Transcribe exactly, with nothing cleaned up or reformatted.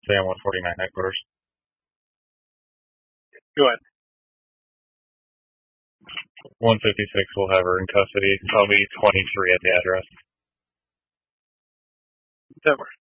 Sam one forty-nine headquarters. Go ahead. one fifty-six will have her in custody. I'll be twenty-three at the address. That works.